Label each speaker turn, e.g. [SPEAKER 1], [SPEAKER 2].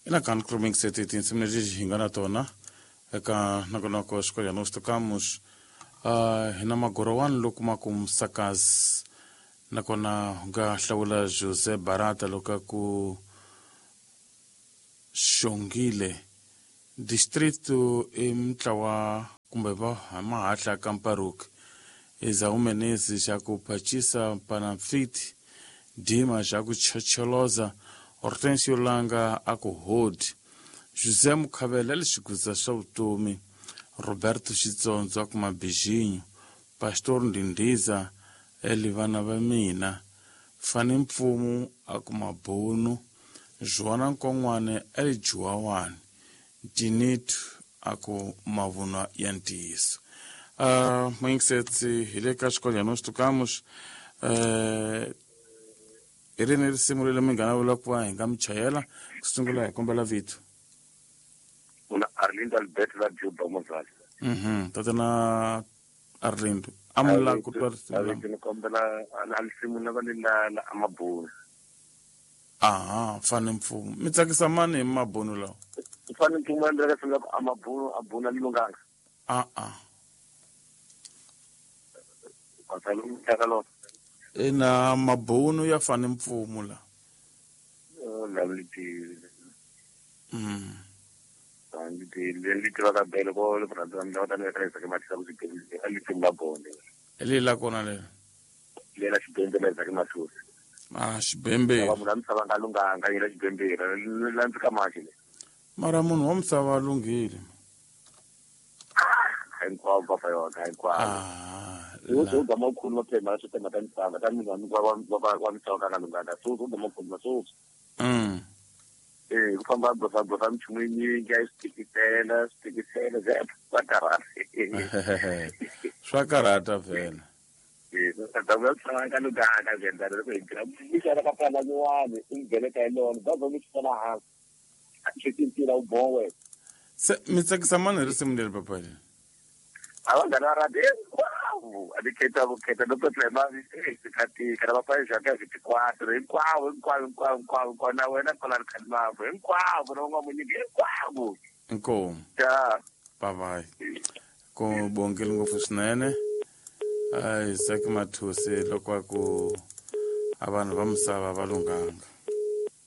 [SPEAKER 1] ina kan kroming seti tinsimne hingana tona eka nakonako escolha nós tocamos hina magorowan lukumakum sakaz nakona ga hlawula Jose Barata lokaku Shongile distrito imtlawa kumbe ba mahahla kamparuk iza umenezi shakupachisa panamfiti dima shakucholoza Hortensio Langa ako hod José Mukhabela lexiguza swa vutomi Roberto Xitsondzo akuma Bijinho Pastor Ndindiza elivana va mina Fani Mfumu akuma Bono Joana Nkongwane elijuwawani Dinitu ako mavunwa ya ntiyiso mwingisetsi hile ka xikola nos tocamos irene risimu lele mingana vula kuva hi nga michayela ku sungula hi kombela vito
[SPEAKER 2] una Arlindo Alberto la Juba Mozali
[SPEAKER 1] tatana Arlindo amla ku twa risimu
[SPEAKER 2] ni kombela alisimu na vanila amabunu
[SPEAKER 1] Fani Mfumu mi tsakisa mani hi mabunu lawa
[SPEAKER 2] Fani Mfumu andreka sanga amabunu abuna lilunganga Kwasalo mtakalo
[SPEAKER 1] ina mabunu ya Fani Mfumu la
[SPEAKER 2] laliti leliti vaka bele ko le branda ndawata ne resa ke matisa kuzipeli aliti mabonde
[SPEAKER 1] elila kona le
[SPEAKER 2] lela xibembe le zake masusi
[SPEAKER 1] xibembe
[SPEAKER 2] va munhu misava nga lunganga yela xibembe la ndzi ka maki le
[SPEAKER 1] mara munhu wa misava lunghile
[SPEAKER 2] hinkwavo papa yona hinkwavo so da makhulu ma phema swi tema ta misava ta munhu wa misava ka nga lunganga so da makhulu ma so ku famba bofa mchumu yinyingi ya sitikisela va karhata
[SPEAKER 1] swa karhata vhela
[SPEAKER 2] da va tsaka ka lunganga vhela loko hi gira mixana ka pala nyuwani i nghene ka yilona va va mi xitana hansi a xitintila u bowe
[SPEAKER 1] se mi tsakisa mani risimu leri papa leri
[SPEAKER 2] avangana rade wow adiketa buketa loko tlema sikati kana va paya jaka vitikwatro hinkwavo na wena kola rikhalimavu hinkwavo na un'we munyiki hinkwavo
[SPEAKER 1] inkomu
[SPEAKER 2] ja
[SPEAKER 1] bye ko bongeli ngopfu swinene Isaac Mathusi loko a ku a vanhu va misava va lunghanga